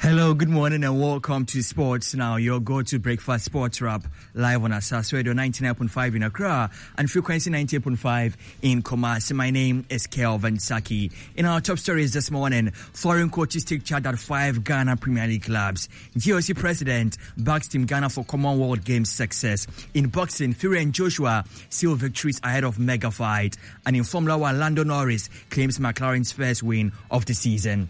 Hello, good morning and welcome to Sports Now, your go-to breakfast sports wrap live on Asas Radio 99.5 in Accra and frequency 98.5 in Kumasi. My name is Kelvin Saki. In our top stories this morning, foreign coaches take charge at 5 Ghana Premier League clubs. GOC president backs Team Ghana for Commonwealth Games success. In boxing, Fury and Joshua seal victories ahead of mega fight. And in Formula 1, Lando Norris claims McLaren's first win of the season.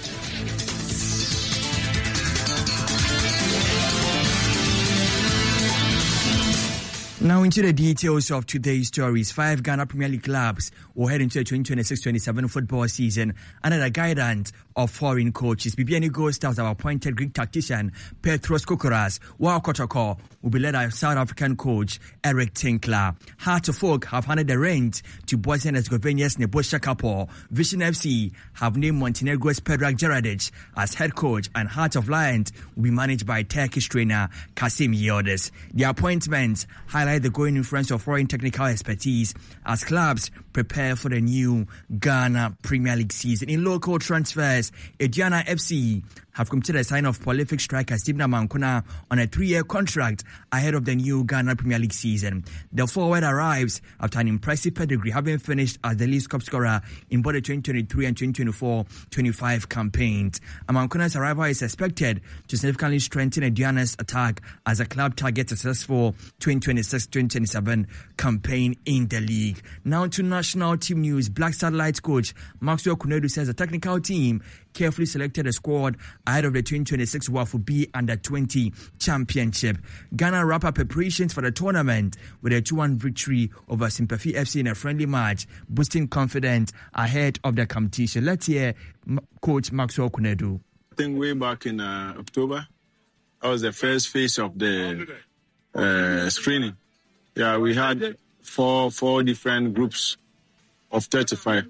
Now into the details of today's stories. 5 Ghana Premier League clubs will head into the 2026-27 football season under the guidance of foreign coaches. BBN Gold Stars have appointed Greek tactician Petros Kokoras, while Kotoko will be led by South African coach Eric Tinkler. Heart of Oak have handed the reins to Bosnia and Herzegovina's Nebojsa Kapor. Vision FC have named Montenegro's Predrag Juradic as head coach, and Heart of Lions will be managed by Turkish trainer Kasim Yildiz. The appointments highlight the growing influence of foreign technical expertise as clubs prepare for the new Ghana Premier League season. In local transfers, Ediana FC have completed a sign of prolific striker Stephen Amankuna on a 3-year contract ahead of the new Ghana Premier League season. The forward arrives after an impressive pedigree, having finished as the least top scorer in both the 2023 and 2024-25 campaigns. Amankuna's arrival is expected to significantly strengthen Ediana's attack as the club targets a successful 2026-2027 campaign in the league. Now to national team news. Black Satellites coach Maxwell Kunedu says the technical team carefully selected a squad ahead of the 2026 WAFU B Under-20 Championship. Ghana wrap up preparations for the tournament with a 2-1 victory over Sympathy FC in a friendly match, boosting confidence ahead of the competition. Let's hear Coach Maxwell Kunedu. I think way back in October, that was the first phase of the screening. Yeah, we had four different groups of 35.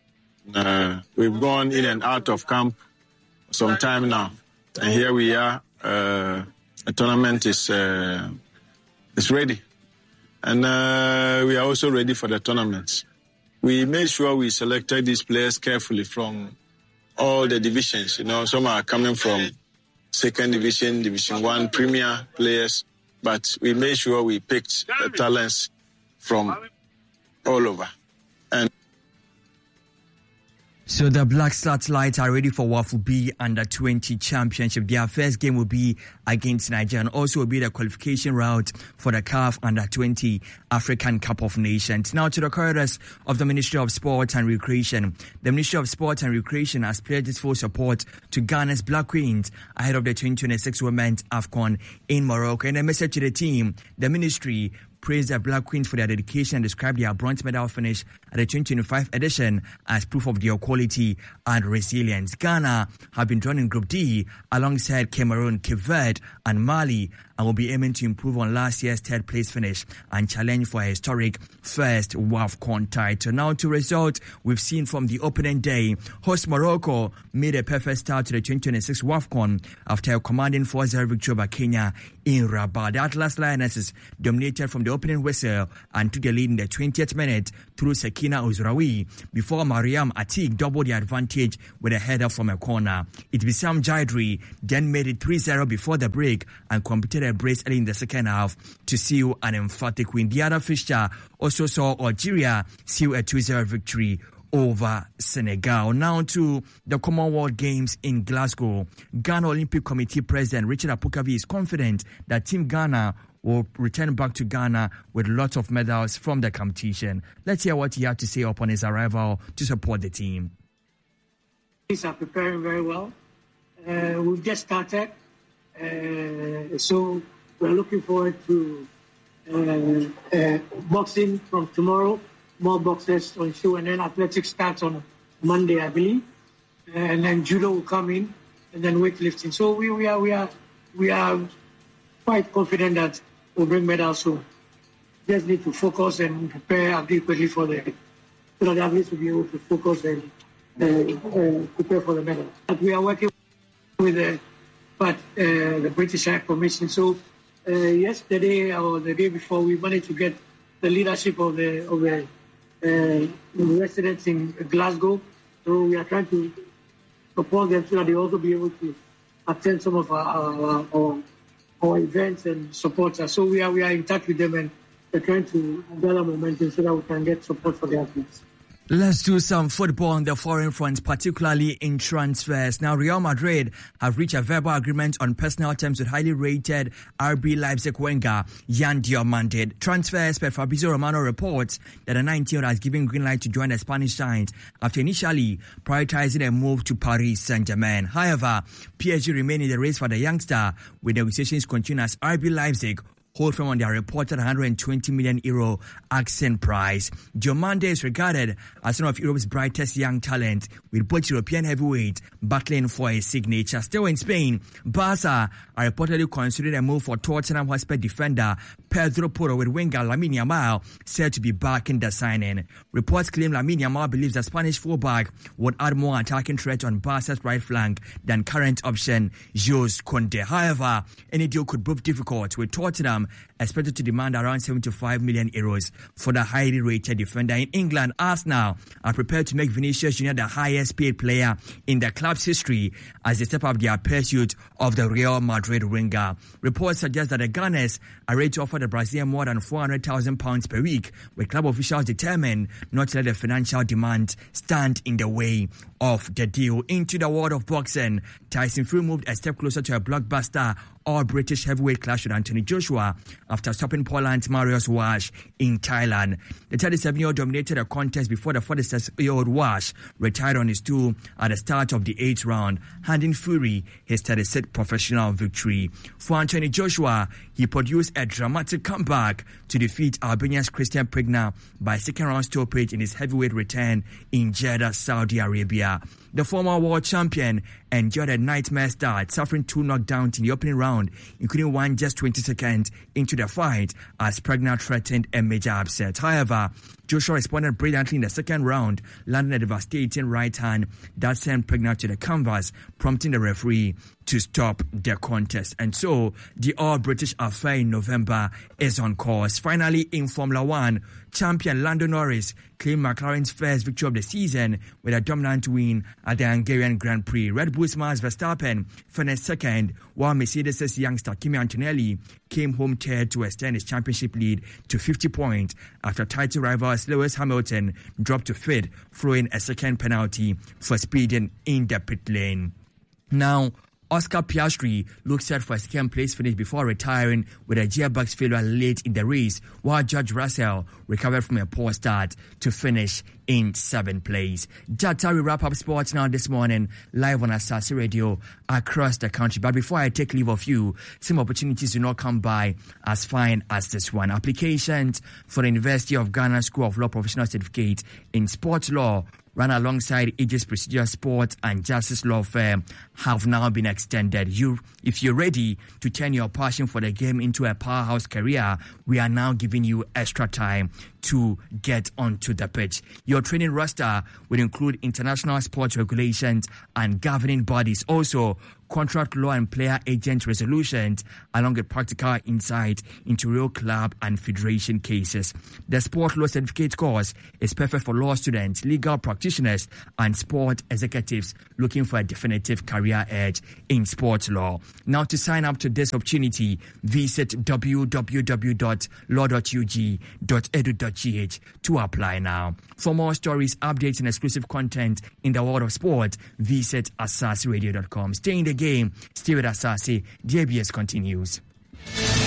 We've gone in and out of camp some time now, and here we are. The tournament is ready, and we are also ready for the tournament. We made sure we selected these players carefully from all the divisions. You know, some are coming from second division, Division 1, Premier players, but we made sure we picked the talents from all over. So the Black Satellites are ready for WAFU B Under-20 Championship. Their first game will be against Nigeria and also will be the qualification route for the CAF Under-20 African Cup of Nations. Now to the corridors of the Ministry of Sport and Recreation. The Ministry of Sport and Recreation has pledged its full support to Ghana's Black Queens ahead of the 2026 Women's AFCON in Morocco. In a message to the team, the ministry praised the Black Queens for their dedication and described their bronze medal finish at the 2025 edition as proof of their quality and resilience. Ghana have been drawn in Group D alongside Cameroon, Cape Verde and Mali, and will be aiming to improve on last year's third place finish and challenge for a historic first WAFCON title. Now to results we've seen from the opening day. Host Morocco made a perfect start to the 2026 WAFCON after a commanding 4-0 victory over Kenya in Rabat. The Atlas Lionesses dominated from the opening whistle and took the lead in the 20th minute through Sekina Uzraoui before Mariam Atik doubled the advantage with a header from a corner. Ibissam Jaidri then made it 3-0 before the break and completed a brace early in the second half to seal an emphatic win. The other fixture also saw Algeria seal a 2-0 victory over Senegal. Now to the Commonwealth Games in Glasgow. Ghana Olympic Committee President Richard Apukavi is confident that Team Ghana will return back to Ghana with lots of medals from the competition. Let's hear what he had to say upon his arrival to support the team. Things are preparing very well. We've just started, so we're looking forward to boxing from tomorrow. More boxers on show, and then athletics starts on Monday, I believe, and then judo will come in, and then weightlifting. So we are quite confident that we'll bring medals soon. Just need to focus and prepare adequately for the athletes will be able to focus and prepare for the medal. But we are working with the British High Commission. So yesterday or the day before, we managed to get the leadership of the residents in Glasgow. So we are trying to propose them so that they also be able to attend some of our events and support us. So we are in touch with them, and they're trying to gather momentum so that we can get support for the athletes. Let's do some football on the foreign front, particularly in transfers. Now, Real Madrid have reached a verbal agreement on personal terms with highly rated RB Leipzig winger Yan Diomande. Transfer expert Fabrizio Romano reports that the 19-year-old has given green light to join the Spanish Giants after initially prioritizing a move to Paris Saint-Germain. However, PSG remain in the race for the youngster, with negotiations continuing as RB Leipzig hold firm on their reported €120 million asking price. Diomande is regarded as one of Europe's brightest young talent, with both European heavyweights battling for a signature. Still in Spain, Barca are reportedly considering a move for Tottenham Hotspur defender Pedro Porro, with winger Lamine Yamal said to be back in the signing. Reports claim Lamine Yamal believes the Spanish fullback would add more attacking threat on Barca's right flank than current option Jules Koundé. However, any deal could prove difficult, with Tottenham expected to demand around €75 million for the highly rated defender. In England, Arsenal are prepared to make Vinicius Junior the highest paid player in the club's history as they step up their pursuit of the Real Madrid winger. Reports suggest that the Gunners are ready to offer the Brazilian more than £400,000 per week, with club officials determined not to let the financial demand stand in the way of the deal. Into the world of boxing, Tyson Fury moved a step closer to a blockbuster all-British heavyweight clash with Anthony Joshua after stopping Poland's Mariusz Wasz in Thailand. The 37-year-old dominated a contest before the 46-year-old Wasz retired on his stool at the start of the 8th round, handing Fury his 36th professional victory. For Anthony Joshua, he produced a dramatic comeback to defeat Albania's Christian Prigna by second-round stoppage in his heavyweight return in Jeddah, Saudi Arabia. The former world champion endured a nightmare start, suffering 2 knockdowns in the opening round, including one just 20 seconds into the fight as Prigna threatened a major upset. However, Joshua responded brilliantly in the second round, landing a devastating right hand that sent Prigna to the canvas, prompting the referee to stop the contest. And so, the all-British affair in November is on course. Finally, in Formula One, champion Lando Norris claimed McLaren's first victory of the season with a dominant win at the Hungarian Grand Prix. Red Bull's Max Verstappen finished second, while Mercedes' youngster Kimi Antonelli came home third to extend his championship lead to 50 points after title rivals Lewis Hamilton dropped to fifth following a second penalty for speeding in the pit lane. Now, Oscar Piastri looks set for a second-place finish before retiring with a gearbox failure late in the race, while George Russell recovered from a poor start to finish in 7th place. That's how we wrap up sports now this morning, live on Asase Radio across the country. But before I take leave of you, some opportunities do not come by as fine as this one. Applications for the University of Ghana School of Law Professional Certificate in Sports Law, run alongside Aegis Prestigious Sports and Justice Law Firm, have now been extended. If you're ready to turn your passion for the game into a powerhouse career, we are now giving you extra time to get onto the pitch. Your training roster will include international sports regulations and governing bodies, also contract law and player agent resolutions, along with practical insight into real club and federation cases. The Sport Law Certificate course is perfect for law students, legal practitioners, and sport executives looking for a definitive career edge in sports law. Now, to sign up to this opportunity, visit www.law.ug.edu.gh to apply now. For more stories, updates, and exclusive content in the world of sport, visit asaseradio.com. Stay in the game. Stay with Asase. The ABS continues.